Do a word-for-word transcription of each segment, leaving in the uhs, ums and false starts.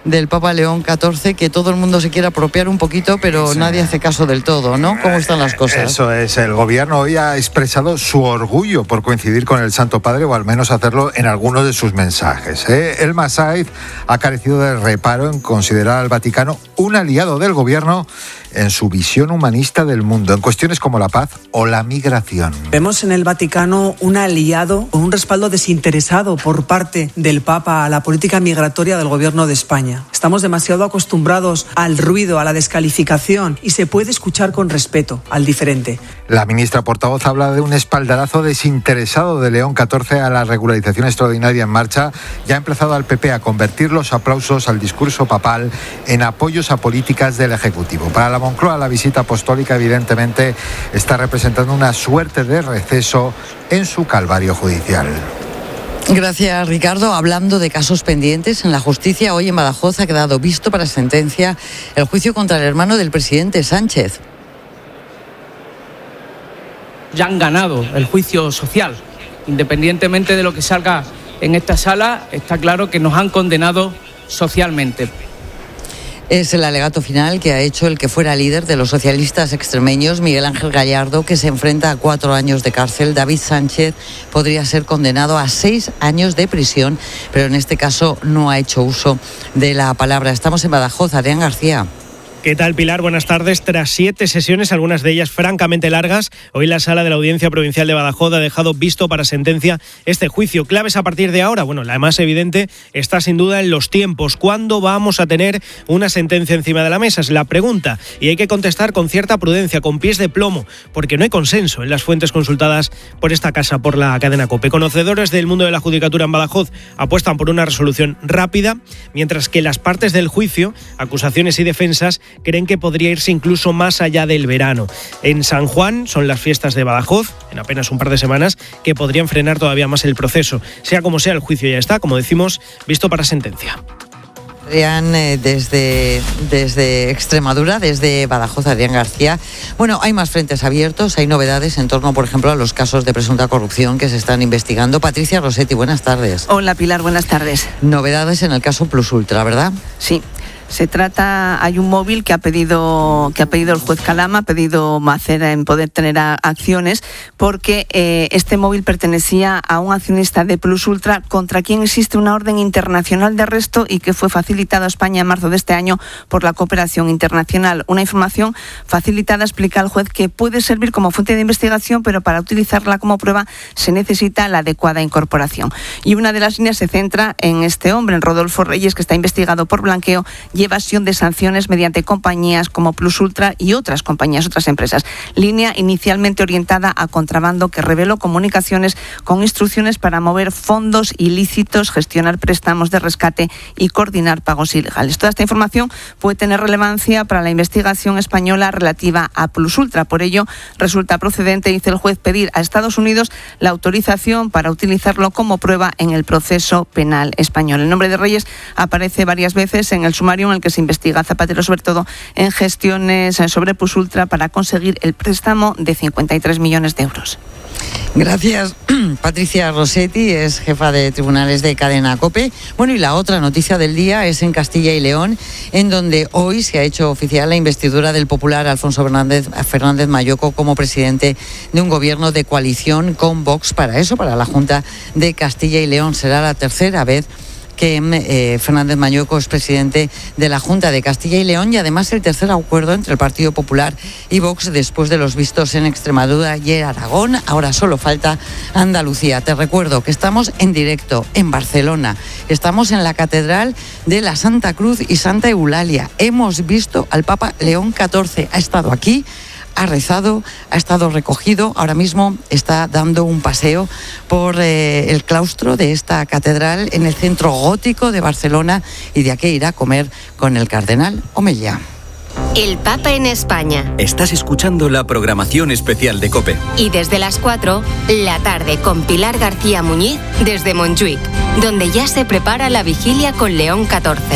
del Papa León catorce, que todo el mundo se quiere apropiar un poquito, pero sí, nadie hace caso del todo, ¿no? ¿Cómo están las cosas? Eso es, el gobierno hoy ha expresado su orgullo por coincidir con el Santo Padre, o al menos hacerlo en algunos de sus mensajes, ¿eh? Elma Saiz ha carecido de reparo en considerar al Vaticano un aliado del gobierno en su visión humanista del mundo, en cuestiones como la paz o la migración. Vemos en el Vaticano un aliado o un respaldo desinteresado por parte del Papa a la política migratoria del gobierno de España. Estamos demasiado acostumbrados al ruido, a la descalificación, y se puede escuchar con respeto al diferente. La ministra portavoz habla de un espaldarazo desinteresado de León catorce a la regularización extraordinaria en marcha. Ya ha empezado al P P a convertir los aplausos al discurso papal en apoyos a políticas del Ejecutivo. Para la Moncloa, la visita apostólica evidentemente está representando una suerte de receso en su calvario judicial. Gracias, Ricardo. Hablando de casos pendientes en la justicia, hoy en Badajoz ha quedado visto para sentencia el juicio contra el hermano del presidente Sánchez. Ya han ganado el juicio social. Independientemente de lo que salga en esta sala, está claro que nos han condenado socialmente. Es el alegato final que ha hecho el que fuera líder de los socialistas extremeños, Miguel Ángel Gallardo, que se enfrenta a cuatro años de cárcel. David Sánchez podría ser condenado a seis años de prisión, pero en este caso no ha hecho uso de la palabra. Estamos en Badajoz. Adrián García. ¿Qué tal, Pilar? Buenas tardes. Tras siete sesiones, algunas de ellas francamente largas, hoy la Sala de la Audiencia Provincial de Badajoz ha dejado visto para sentencia este juicio. ¿Claves a partir de ahora? Bueno, la más evidente está sin duda en los tiempos. ¿Cuándo vamos a tener una sentencia encima de la mesa? Es la pregunta. Y hay que contestar con cierta prudencia, con pies de plomo, porque no hay consenso en las fuentes consultadas por esta casa, por la cadena COPE. Conocedores del mundo de la judicatura en Badajoz apuestan por una resolución rápida, mientras que las partes del juicio, acusaciones y defensas, creen que podría irse incluso más allá del verano. En San Juan son las fiestas de Badajoz, en apenas un par de semanas, que podrían frenar todavía más el proceso. Sea como sea, el juicio ya está, como decimos, visto para sentencia. Adrián, eh, desde, desde Extremadura, desde Badajoz, Adrián García. Bueno, hay más frentes abiertos, hay novedades en torno, por ejemplo, a los casos de presunta corrupción que se están investigando. Patricia Rossetti, buenas tardes. Hola, Pilar, buenas tardes. Novedades en el caso Plus Ultra, ¿verdad? Sí. Se trata, hay un móvil que ha pedido que ha pedido el juez Calama, ha pedido Macera en poder tener a, acciones, porque eh, este móvil pertenecía a un accionista de Plus Ultra contra quien existe una orden internacional de arresto y que fue facilitada a España en marzo de este año por la cooperación internacional. Una información facilitada, explica el juez, que puede servir como fuente de investigación, pero para utilizarla como prueba se necesita la adecuada incorporación. Y una de las líneas se centra en este hombre, en Rodolfo Reyes, que está investigado por blanqueo y evasión de sanciones mediante compañías como Plus Ultra y otras compañías, otras empresas. Línea inicialmente orientada a contrabando que reveló comunicaciones con instrucciones para mover fondos ilícitos, gestionar préstamos de rescate y coordinar pagos ilegales. Toda esta información puede tener relevancia para la investigación española relativa a Plus Ultra. Por ello, resulta procedente, dice el juez, pedir a Estados Unidos la autorización para utilizarlo como prueba en el proceso penal español. El nombre de Reyes aparece varias veces en el sumario en el que se investiga a Zapatero, sobre todo en gestiones sobre Plus Ultra para conseguir el préstamo de cincuenta y tres millones de euros. Gracias, Patricia Rossetti, es jefa de tribunales de Cadena COPE. Bueno, y la otra noticia del día es en Castilla y León, en donde hoy se ha hecho oficial la investidura del popular Alfonso Fernández, Fernández Mañoco como presidente de un gobierno de coalición con Vox. Para eso, para la Junta de Castilla y León, será la tercera vez que eh, Fernández Mañoco es presidente de la Junta de Castilla y León, y además el tercer acuerdo entre el Partido Popular y Vox después de los vistos en Extremadura y en Aragón. Ahora solo falta Andalucía. Te recuerdo que estamos en directo en Barcelona, estamos en la Catedral de la Santa Cruz y Santa Eulalia. Hemos visto al Papa León catorce, ha estado aquí, ha rezado, ha estado recogido, ahora mismo está dando un paseo por eh, el claustro de esta catedral en el centro gótico de Barcelona, y de aquí irá a comer con el cardenal Omeya. El Papa en España. Estás escuchando la programación especial de COPE. Y desde las cuatro, la tarde con Pilar García Muñiz desde Montjuic, donde ya se prepara la vigilia con León catorce.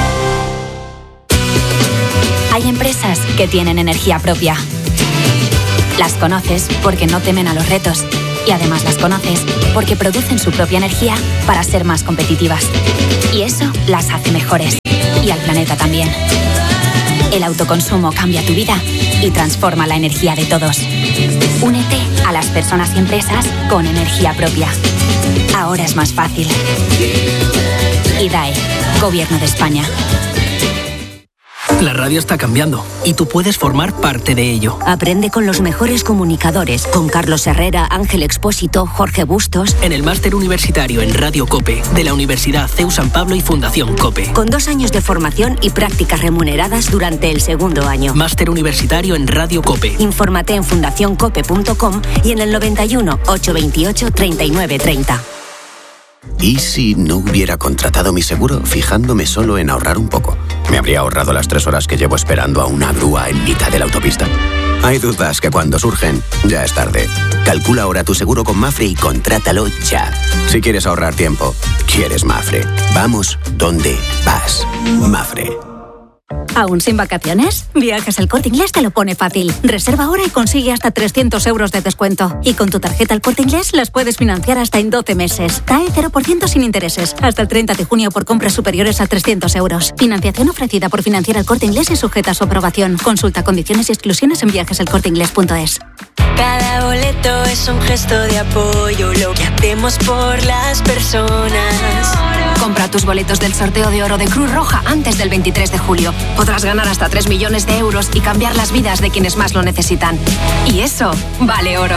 Hay empresas que tienen energía propia. Las conoces porque no temen a los retos, y además las conoces porque producen su propia energía para ser más competitivas. Y eso las hace mejores. y al planeta también. El autoconsumo cambia tu vida y transforma la energía de todos. Únete a las personas y empresas con energía propia. Ahora es más fácil. I D A E, Gobierno de España. La radio está cambiando y tú puedes formar parte de ello. Aprende con los mejores comunicadores, con Carlos Herrera, Ángel Expósito, Jorge Bustos. En el máster universitario en Radio COPE de la Universidad C E U San Pablo y Fundación COPE. Con dos años de formación y prácticas remuneradas durante el segundo año. Máster universitario en Radio COPE. Infórmate en fundación cope punto com y en el noventa y uno, ochocientos veintiocho, treinta y nueve treinta. ¿Y si no hubiera contratado mi seguro fijándome solo en ahorrar un poco? ¿Me habría ahorrado las tres horas que llevo esperando a una grúa en mitad de la autopista? Hay dudas que cuando surgen, ya es tarde. Calcula ahora tu seguro con Mafre y contrátalo ya. Si quieres ahorrar tiempo, quieres Mafre. Vamos donde vas. Mafre. ¿Aún sin vacaciones? Viajes El Corte Inglés te lo pone fácil. Reserva ahora y consigue hasta trescientos euros de descuento. Y con tu tarjeta El Corte Inglés las puedes financiar hasta en doce meses. C A E cero por ciento sin intereses. Hasta el treinta de junio por compras superiores a trescientos euros. Financiación ofrecida por Financiera El Corte Inglés y sujeta a su aprobación. Consulta condiciones y exclusiones en viajes el corte inglés punto es. Cada boleto es un gesto de apoyo, lo que hacemos por las personas. Compra tus boletos del sorteo de oro de Cruz Roja antes del veintitrés de julio. Podrás ganar hasta tres millones de euros y cambiar las vidas de quienes más lo necesitan. Y eso vale oro.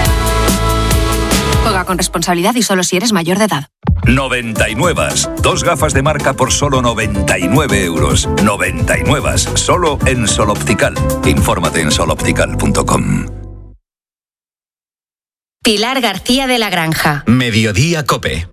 Juega con responsabilidad y solo si eres mayor de edad. noventa y nueve. Dos gafas de marca por solo noventa y nueve euros. noventa y nueve. Solo en Sol Optical. Infórmate en sol optical punto com. Pilar García de la Granja. Mediodía COPE.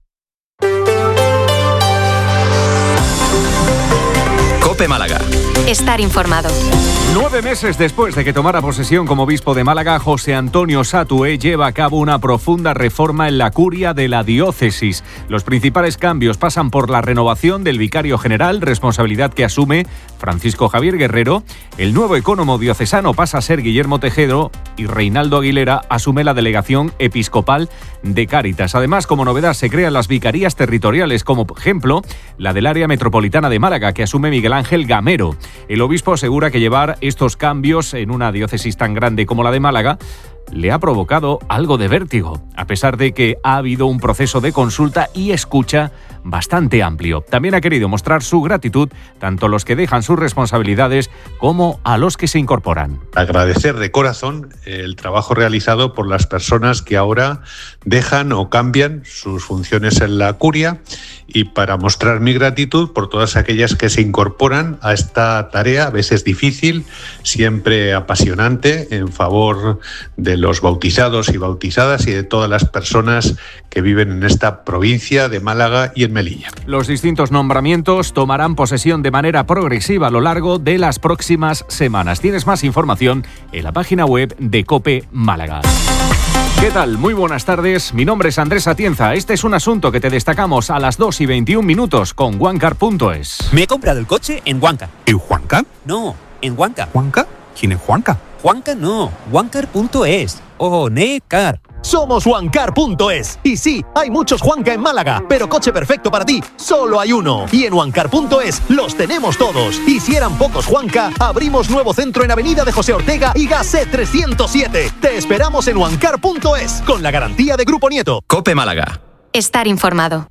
COPE Málaga. Estar informado. Nueve meses después de que tomara posesión como obispo de Málaga, José Antonio Satué lleva a cabo una profunda reforma en la curia de la diócesis. Los principales cambios pasan por la renovación del vicario general, responsabilidad que asume Francisco Javier Guerrero. El nuevo ecónomo diocesano pasa a ser Guillermo Tejero y Reinaldo Aguilera asume la delegación episcopal de Cáritas. Además, como novedad, se crean las vicarías territoriales, como por ejemplo la del área metropolitana de Málaga, que asume Miguel Ángel Gamero. El obispo asegura que llevar estos cambios en una diócesis tan grande como la de Málaga le ha provocado algo de vértigo, a pesar de que ha habido un proceso de consulta y escucha bastante amplio. También ha querido mostrar su gratitud tanto a los que dejan sus responsabilidades como a los que se incorporan. Agradecer de corazón el trabajo realizado por las personas que ahora dejan o cambian sus funciones en la curia y para mostrar mi gratitud por todas aquellas que se incorporan a esta tarea, a veces difícil, siempre apasionante, en favor de los bautizados y bautizadas y de todas las personas que viven en esta provincia de Málaga y en Melilla. Los distintos nombramientos tomarán posesión de manera progresiva a lo largo de las próximas semanas. Tienes más información en la página web de COPE Málaga. ¿Qué tal? Muy buenas tardes. Mi nombre es Andrés Atienza. Este es un asunto que te destacamos a las dos y veintiún minutos con Wancar punto es. Me he comprado el coche en Wancar. ¿En Juanca? No, en Wancar. ¿Juanca? ¿Quién es Juanca? Juanca no, Wancar punto es. Oh, Necar. Somos Wancar punto es. Y sí, hay muchos Juanca en Málaga, pero coche perfecto para ti, solo hay uno. Y en Wancar punto es los tenemos todos. Y si eran pocos Juanca, abrimos nuevo centro en Avenida de José Ortega y Gasset trescientos siete. Te esperamos en Wancar punto es, con la garantía de Grupo Nieto. COPE Málaga. Estar informado.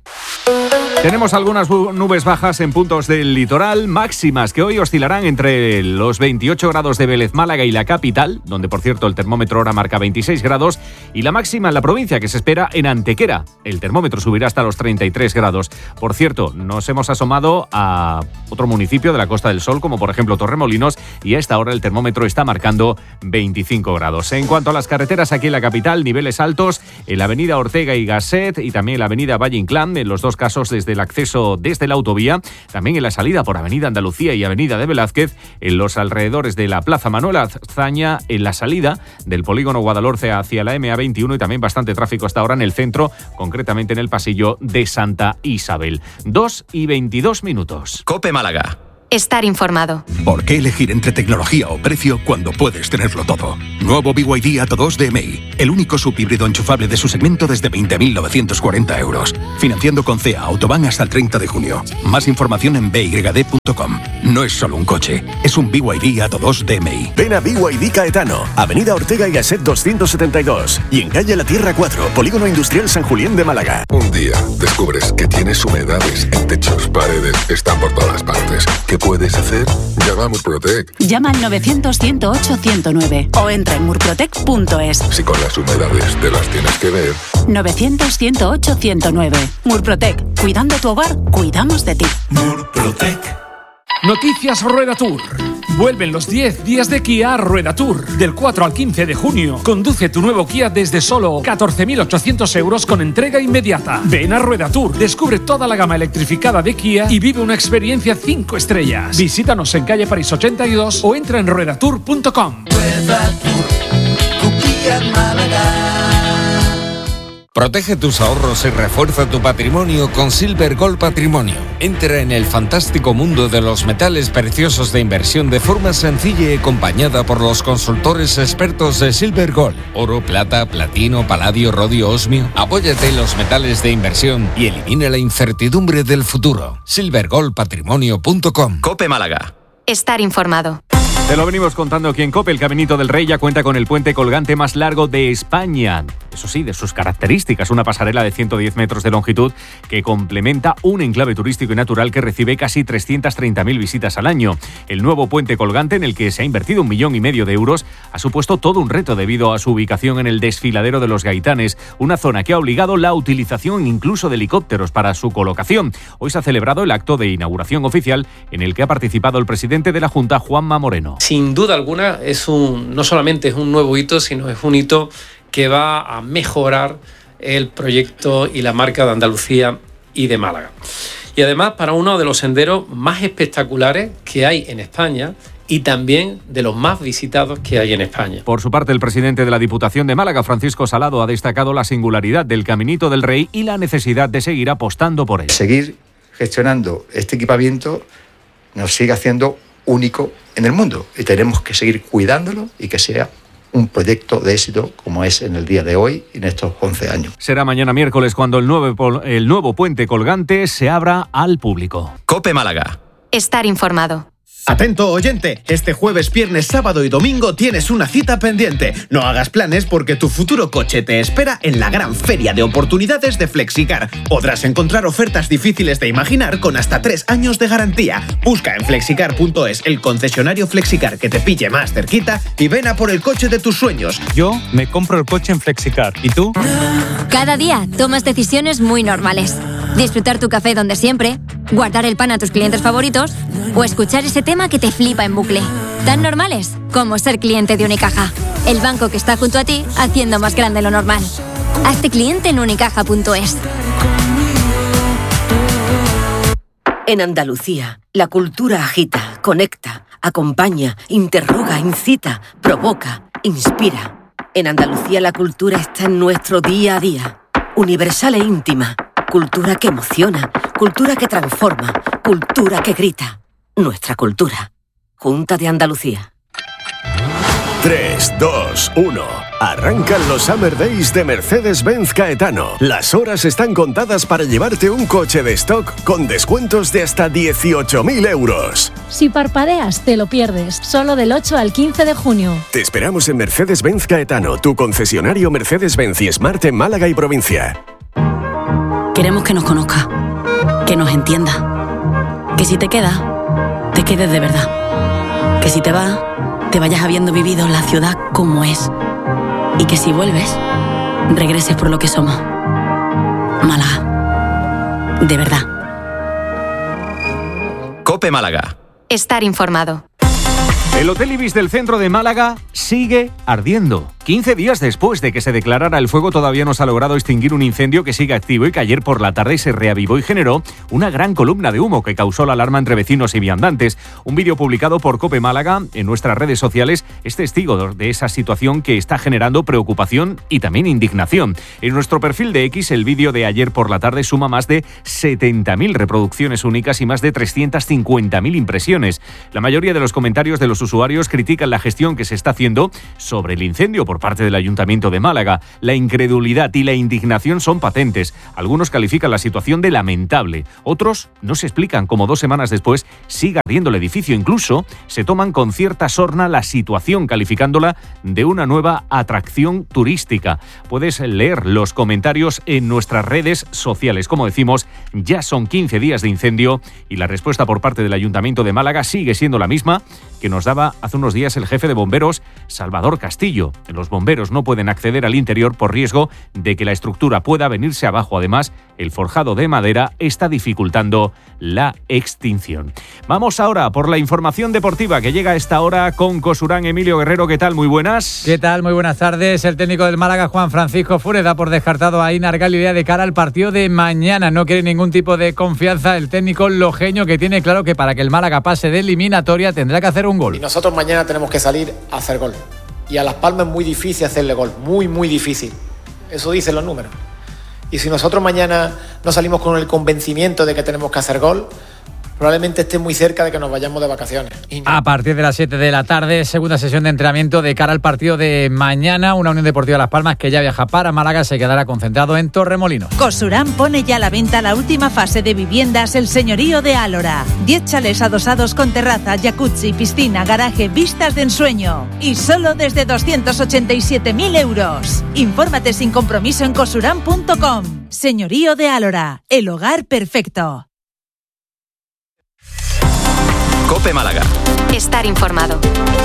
Tenemos algunas nubes bajas en puntos del litoral, máximas que hoy oscilarán entre los veintiocho grados de Vélez, Málaga y la capital, donde por cierto el termómetro ahora marca veintiséis grados, y la máxima en la provincia que se espera en Antequera. El termómetro subirá hasta los treinta y tres grados. Por cierto, nos hemos asomado a otro municipio de la Costa del Sol, como por ejemplo Torremolinos, y a esta hora el termómetro está marcando veinticinco grados. En cuanto a las carreteras aquí en la capital, niveles altos en la avenida Ortega y Gasset y también en la avenida Valle Inclán, en los dos casos desde el acceso desde la autovía, también en la salida por avenida Andalucía y avenida de Velázquez, en los alrededores de la Plaza Manuel Azaña, en la salida del polígono Guadalhorce hacia la eme a veintiuno y también bastante tráfico hasta ahora en el centro, concretamente en el pasillo de Santa Isabel. dos y veintidós minutos. COPE Málaga. Estar informado. ¿Por qué elegir entre tecnología o precio cuando puedes tenerlo todo? Nuevo B Y D A T O dos D M I, el único subhíbrido enchufable de su segmento desde veinte mil novecientos cuarenta euros. Financiando con C E A Autobahn hasta el treinta de junio. Más información en b y d punto com. No es solo un coche, es un B Y D A T O dos D M I. Ven a B Y D Caetano, Avenida Ortega y Gasset doscientos setenta y dos y en calle La Tierra cuatro, Polígono Industrial San Julián de Málaga. Un día descubres que tienes humedades en techos, paredes, están por todas partes. ¿Qué puedes hacer? Llama a Murprotec. Llama al novecientos, ciento ocho, ciento nueve o entra en murprotec punto es. Si con las humedades te las tienes que ver. novecientos, ciento ocho, ciento nueve. Murprotec. Cuidando tu hogar, cuidamos de ti. Murprotec. Noticias Rueda Tour. Vuelven los diez días de Kia Rueda Tour. Del cuatro al quince de junio. Conduce tu nuevo Kia desde solo catorce mil ochocientos euros con entrega inmediata. Ven a Rueda Tour. Descubre toda la gama electrificada de Kia y vive una experiencia cinco estrellas. Visítanos en calle París ochenta y dos o entra en rueda tour punto com. Rueda Tour. Tu Kia Málaga. Protege tus ahorros y refuerza tu patrimonio con Silver Gold Patrimonio. Entra en el fantástico mundo de los metales preciosos de inversión de forma sencilla y acompañada por los consultores expertos de Silver Gold. Oro, plata, platino, paladio, rodio, osmio. Apóyate en los metales de inversión y elimina la incertidumbre del futuro. silver gold patrimonio punto com. COPE Málaga. Estar informado. Te lo venimos contando aquí en COPE. El Caminito del Rey ya cuenta con el puente colgante más largo de España. Eso sí, de sus características, una pasarela de ciento diez metros de longitud que complementa un enclave turístico y natural que recibe casi trescientas treinta mil visitas al año. El nuevo puente colgante, en el que se ha invertido un millón y medio de euros, ha supuesto todo un reto debido a su ubicación en el desfiladero de los Gaitanes, una zona que ha obligado la utilización incluso de helicópteros para su colocación. Hoy se ha celebrado el acto de inauguración oficial en el que ha participado el presidente de la Junta, Juanma Moreno. Sin duda alguna, es un, no solamente es un nuevo hito, sino es un hito que va a mejorar el proyecto y la marca de Andalucía y de Málaga. Y además para uno de los senderos más espectaculares que hay en España y también de los más visitados que hay en España. Por su parte, el presidente de la Diputación de Málaga, Francisco Salado, ha destacado la singularidad del Caminito del Rey y la necesidad de seguir apostando por él. Seguir gestionando este equipamiento nos sigue haciendo único en el mundo y tenemos que seguir cuidándolo y que sea un proyecto de éxito como es en el día de hoy y en estos once años. Será mañana miércoles cuando el nuevo, el nuevo puente colgante se abra al público. COPE Málaga. Estar informado. Atento oyente, este jueves, viernes, sábado y domingo tienes una cita pendiente. No hagas planes porque tu futuro coche te espera en la gran feria de oportunidades de Flexicar. Podrás encontrar ofertas difíciles de imaginar con hasta tres años de garantía. Busca en flexicar punto es el concesionario Flexicar que te pille más cerquita y ven a por el coche de tus sueños. Yo me compro el coche en Flexicar. ¿Y tú? Cada día tomas decisiones muy normales. Disfrutar tu café donde siempre, guardar el pan a tus clientes favoritos o escuchar ese tema que te flipa en bucle. Tan normales como ser cliente de Unicaja, el banco que está junto a ti haciendo más grande lo normal. Hazte cliente en unicaja punto es. En Andalucía, la cultura agita, conecta, acompaña, interroga, incita, provoca, inspira. En Andalucía la cultura está en nuestro día a día, universal e íntima. Cultura que emociona, cultura que transforma, cultura que grita. Nuestra cultura. Junta de Andalucía. tres, dos, uno. Arrancan los Summer Days de Mercedes-Benz Caetano. Las horas están contadas para llevarte un coche de stock con descuentos de hasta dieciocho mil euros. Si parpadeas, te lo pierdes. Solo del ocho al quince de junio. Te esperamos en Mercedes-Benz Caetano, tu concesionario Mercedes-Benz y Smart en Málaga y provincia. Queremos que nos conozca, que nos entienda, que si te quedas, te quedes de verdad, que si te vas, te vayas habiendo vivido la ciudad como es y que si vuelves, regreses por lo que somos. Málaga, de verdad. COPE Málaga. Estar informado. El Hotel Ibis del centro de Málaga sigue ardiendo. quince días después de que se declarara el fuego, todavía no se ha logrado extinguir un incendio que sigue activo y que ayer por la tarde se reavivó y generó una gran columna de humo que causó la alarma entre vecinos y viandantes. Un vídeo publicado por COPE Málaga en nuestras redes sociales es testigo de esa situación que está generando preocupación y también indignación. En nuestro perfil de X, el vídeo de ayer por la tarde suma más de setenta mil reproducciones únicas y más de trescientas cincuenta mil impresiones. La mayoría de los comentarios de los usuarios critican la gestión que se está haciendo sobre el incendio por parte del Ayuntamiento de Málaga. La incredulidad y la indignación son patentes. Algunos califican la situación de lamentable. Otros no se explican cómo dos semanas después sigue ardiendo el edificio. Incluso se toman con cierta sorna la situación, calificándola de una nueva atracción turística. Puedes leer los comentarios en nuestras redes sociales. Como decimos, ya son quince días de incendio y la respuesta por parte del Ayuntamiento de Málaga sigue siendo la misma que nos daba hace unos días el jefe de bomberos, Salvador Castillo. Los bomberos no pueden acceder al interior por riesgo de que la estructura pueda venirse abajo. Además, el forjado de madera está dificultando la extinción. Vamos ahora por la información deportiva que llega a esta hora con Cosurán. Emilio Guerrero, ¿qué tal? Muy buenas. ¿Qué tal? Muy buenas tardes. El técnico del Málaga, Juan Francisco Fures, da por descartado a Einar Galilea de cara al partido de mañana. No quiere ningún tipo de confianza el técnico lojeño, que tiene claro que para que el Málaga pase de eliminatoria tendrá que hacer un gol. Y nosotros mañana tenemos que salir a hacer gol. Y a Las Palmas es muy difícil hacerle gol, muy, muy difícil. Eso dicen los números. Y si nosotros mañana no salimos con el convencimiento de que tenemos que hacer gol, probablemente esté muy cerca de que nos vayamos de vacaciones. No. A partir de las siete de la tarde, segunda sesión de entrenamiento de cara al partido de mañana. Una Unión Deportiva Las Palmas que ya viaja para Málaga se quedará concentrado en Torremolinos. Cosurán pone ya a la venta la última fase de viviendas El Señorío de Álora. diez chalés adosados con terraza, jacuzzi, piscina, garaje, vistas de ensueño. Y solo desde doscientos ochenta y siete mil euros. Infórmate sin compromiso en cosurán punto com. Señorío de Álora, el hogar perfecto. COPE Málaga. Estar informado.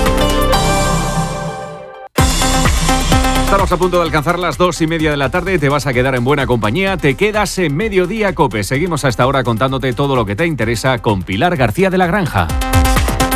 Estamos a punto de alcanzar las dos y media de la tarde. Te vas a quedar en buena compañía. Te quedas en Mediodía COPE. Seguimos hasta ahora contándote todo lo que te interesa con Pilar García de la Granja.